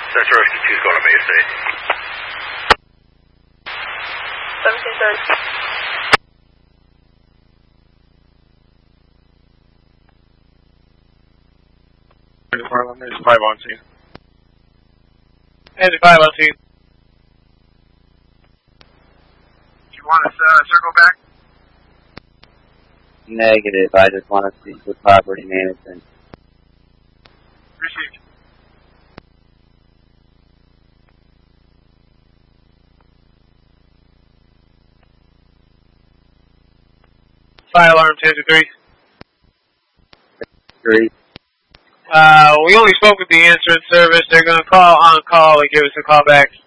Central Rescue 2 is going to Bay State. 1730. There's 5 on scene. And 5 on scene. You want us to circle back? Negative. I just want to speak with property management. Received. Fire alarm 10-3. 3. We only spoke with the answering service. They're going to call on call and give us a call back.